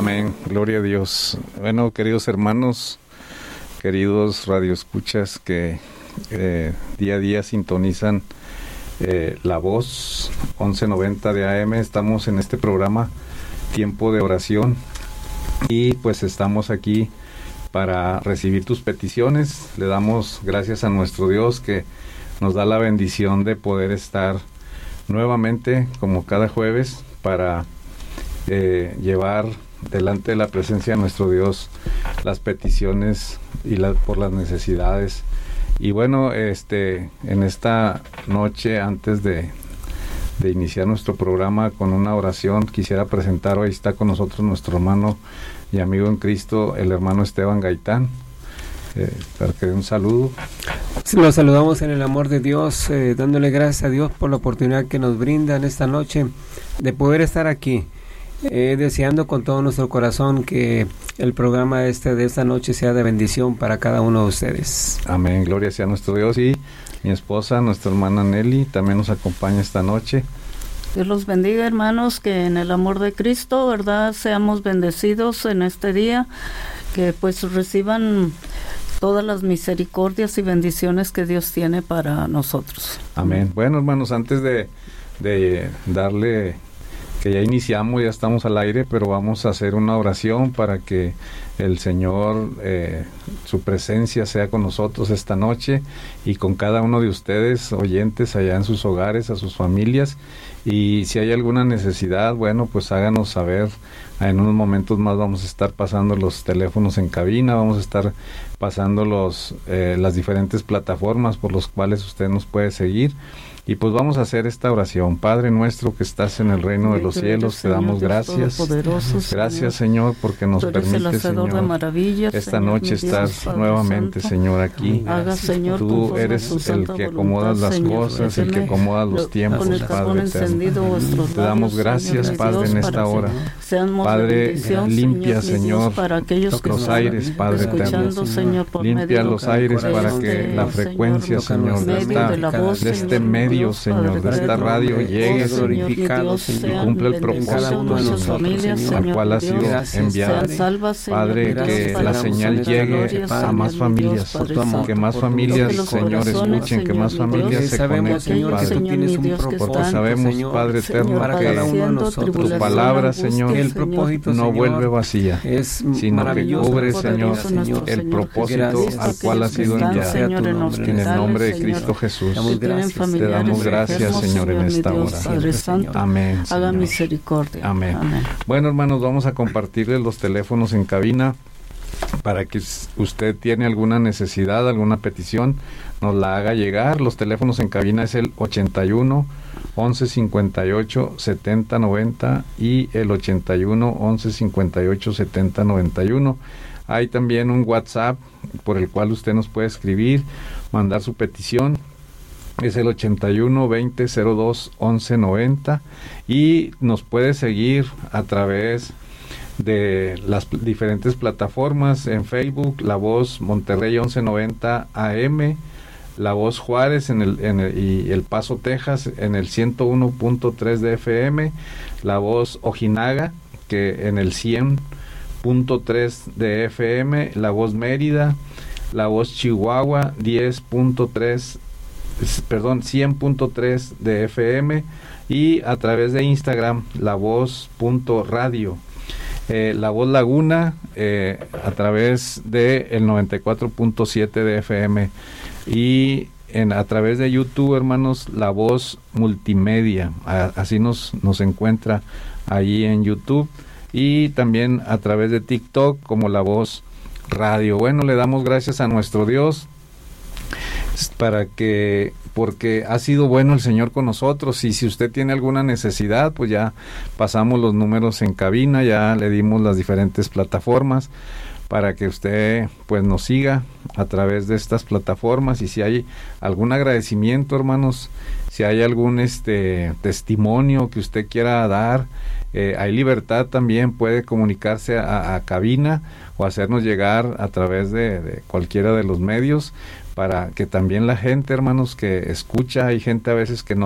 Amén, gloria a Dios. Bueno, queridos hermanos, queridos radioescuchas que día a día sintonizan La Voz 1190 de AM, estamos en este programa Tiempo de Oración y pues estamos aquí para recibir tus peticiones. Le damos gracias a nuestro Dios que nos da la bendición de poder estar nuevamente como cada jueves para llevar delante de la presencia de nuestro Dios las peticiones y por las necesidades. Y bueno, en esta noche, antes de iniciar nuestro programa con una oración, quisiera presentar, hoy está con nosotros nuestro hermano y amigo en Cristo, el hermano Esteban Gaitán, para que dé un saludo. Sí, los saludamos en el amor de Dios, dándole gracias a Dios por la oportunidad que nos brinda en esta noche de poder estar aquí. Deseando con todo nuestro corazón que el programa de esta noche sea de bendición para cada uno de ustedes. Amén, gloria sea a nuestro Dios. Y mi esposa, nuestra hermana Nelly, también nos acompaña esta noche. Dios los bendiga, hermanos, que en el amor de Cristo, ¿verdad?, seamos bendecidos en este día, que pues reciban todas las misericordias y bendiciones que Dios tiene para nosotros. Amén. Bueno, hermanos, antes de darle, que ya iniciamos, ya estamos al aire, pero vamos a hacer una oración para que el Señor, su presencia sea con nosotros esta noche y con cada uno de ustedes, oyentes, allá en sus hogares, a sus familias. Y si hay alguna necesidad, bueno, pues háganos saber. En unos momentos más vamos a estar pasando los teléfonos en cabina, vamos a estar pasando las diferentes plataformas por los cuales usted nos puede seguir. Y pues vamos a hacer esta oración. Padre nuestro que estás en el reino de los cielos, te damos gracias. Gracias, Señor, porque nos permite, Señor, esta noche estar nuevamente, Señor, aquí. Tú eres el que acomodas las cosas, el que acomoda los tiempos, Padre eterno. Te damos gracias, Padre, en esta hora. Padre, limpia, Señor, los aires, Padre eterno. Limpia los aires para que la frecuencia, Señor, de este medio, Señor, de esta radio llegue glorificado y cumpla el propósito al cual ha sido enviada. Padre, que la señal llegue a más familias, que más familias, Señor, escuchen, que más familias se conecten, Padre, porque sabemos, Padre eterno, que tu palabra, Señor, no vuelve vacía, sino que cubre, Señor, el propósito al cual ha sido enviada. En el nombre de Cristo Jesús, te damos gracias, Señor, en esta hora. Amén. Haga misericordia. Amén. Bueno, hermanos, vamos a compartirles los teléfonos en cabina para que usted tiene alguna necesidad, alguna petición, nos la haga llegar. Los teléfonos en cabina es el 81 11 58 70 90 y el 81 11 58 70 91. Hay también un WhatsApp por el cual usted nos puede escribir, mandar su petición. Es el 81 20 02 11 90 y nos puede seguir a través de las diferentes plataformas en Facebook, La Voz Monterrey 1190 AM, La Voz Juárez y El Paso, Texas en el 101.3 de FM, La Voz Ojinaga que en el 100.3 de FM, La Voz Mérida, La Voz Chihuahua 100.3 de FM y a través de Instagram lavoz.radio, La Voz Laguna a través de el 94.7 de FM y a través de YouTube, hermanos, La Voz Multimedia, así nos encuentra allí en YouTube, y también a través de TikTok como La Voz Radio. Bueno, le damos gracias a nuestro Dios porque ha sido bueno el Señor con nosotros, y si usted tiene alguna necesidad, pues ya pasamos los números en cabina, ya le dimos las diferentes plataformas para que usted pues nos siga a través de estas plataformas. Y si hay algún agradecimiento, hermanos, si hay algún testimonio que usted quiera dar, hay libertad también, puede comunicarse a cabina o hacernos llegar a través de cualquiera de los medios, para que también la gente, hermanos, que escucha, hay gente a veces que no